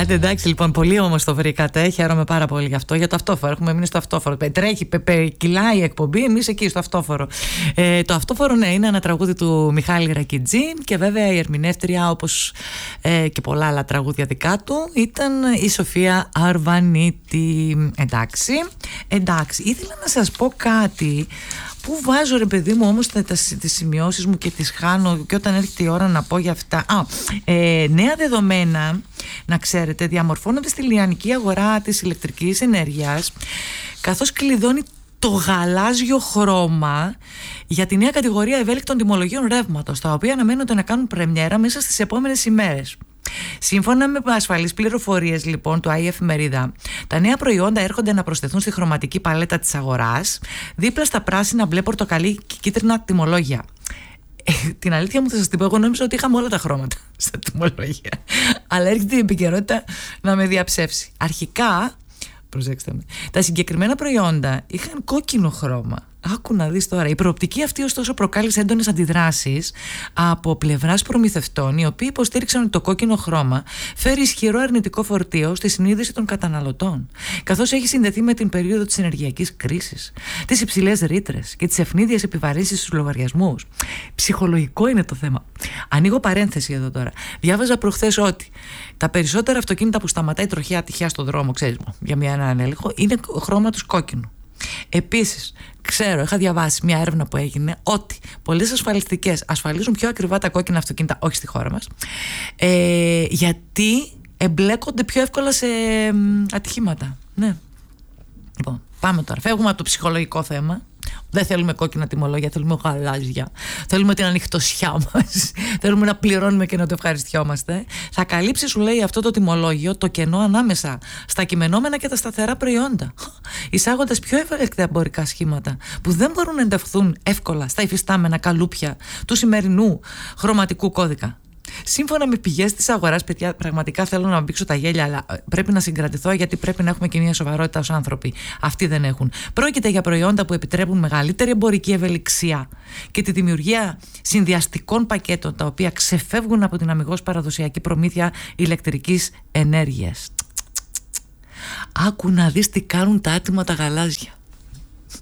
Άντε εντάξει, λοιπόν, πολύ όμως το βρήκατε. Χαίρομαι πάρα πολύ γι' αυτό. Για το αυτόφορο. Έχουμε μείνει στο αυτόφορο. Τρέχει, κυλάει η εκπομπή, εμείς εκεί στο αυτόφορο. Το αυτόφορο, ναι, είναι ένα τραγούδι του Μιχάλη Ρακιτζή και βέβαια η ερμηνεύτρια, όπως και πολλά άλλα τραγούδια δικά του, ήταν η Σοφία Αρβανίτη. Εντάξει, ήθελα να σας πω κάτι. Πού βάζω, ρε παιδί μου, όμως τις σημειώσεις μου και τις χάνω και όταν έρχεται η ώρα να πω για αυτά. Νέα δεδομένα, να ξέρετε, διαμορφώνονται στη λιανική αγορά της ηλεκτρικής ενέργειας, καθώς κλειδώνει το γαλάζιο χρώμα για τη νέα κατηγορία ευέλικτων τιμολογίων ρεύματος, τα οποία αναμένονται να κάνουν πρεμιέρα μέσα στις επόμενες ημέρες. Σύμφωνα με ασφαλείς πληροφορίες, λοιπόν, του ΑΕ Εφημερίδα, τα νέα προϊόντα έρχονται να προσθεθούν στη χρωματική παλέτα της αγοράς, δίπλα στα πράσινα, μπλε, πορτοκαλί και κίτρινα τιμολόγια. Την αλήθεια μου θα σας την πω, εγώ νόμιζα ότι είχαμε όλα τα χρώματα στα τιμολόγια, αλλά έρχεται η επικαιρότητα να με διαψεύσει. Αρχικά, προσέξτε με, τα συγκεκριμένα προϊόντα είχαν κόκκινο χρώμα. Άκου να δεις τώρα. Η προοπτική αυτή ωστόσο προκάλεσε έντονες αντιδράσεις από πλευράς προμηθευτών, οι οποίοι υποστήριξαν ότι το κόκκινο χρώμα φέρει ισχυρό αρνητικό φορτίο στη συνείδηση των καταναλωτών, καθώς έχει συνδεθεί με την περίοδο της ενεργειακής κρίσης, τις υψηλές ρήτρες και τις ευνίδιες επιβαρύνσεις στους λογαριασμούς. Ψυχολογικό είναι το θέμα. Ανοίγω παρένθεση εδώ τώρα. Διάβαζα προχθές ότι τα περισσότερα αυτοκίνητα που σταματάει τροχιά τυχαία στον δρόμο, ξέρεις, για έναν έλεγχο, είναι χρώμα του κόκκινου. Επίσης, είχα διαβάσει μια έρευνα που έγινε ότι πολλές ασφαλιστικές ασφαλίζουν πιο ακριβά τα κόκκινα αυτοκίνητα, όχι στη χώρα μας, γιατί εμπλέκονται πιο εύκολα σε ατυχήματα. Ναι. Λοιπόν, πάμε τώρα. Φεύγουμε από το ψυχολογικό θέμα. Δεν θέλουμε κόκκινα τιμολόγια, θέλουμε γαλάζια. Θέλουμε την ανοιχτωσιά μας. Θέλουμε να πληρώνουμε και να το ευχαριστιόμαστε. Θα καλύψει, σου λέει, αυτό το τιμολόγιο το κενό ανάμεσα στα κειμενόμενα και τα σταθερά προϊόντα, εισάγοντας πιο ευέλικτα εμπορικά σχήματα που δεν μπορούν να ενταχθούν εύκολα στα υφιστάμενα καλούπια του σημερινού χρωματικού κώδικα. Σύμφωνα με πηγές της αγοράς, παιδιά, πραγματικά θέλω να μπήξω τα γέλια, αλλά πρέπει να συγκρατηθώ, γιατί πρέπει να έχουμε και μια σοβαρότητα ως άνθρωποι. Αυτοί δεν έχουν. Πρόκειται για προϊόντα που επιτρέπουν μεγαλύτερη εμπορική ευελιξία και τη δημιουργία συνδυαστικών πακέτων, τα οποία ξεφεύγουν από την αμιγώς παραδοσιακή προμήθεια ηλεκτρικής ενέργειας. Άκου να δεις τι κάνουν τα άτομα τα γαλάζια.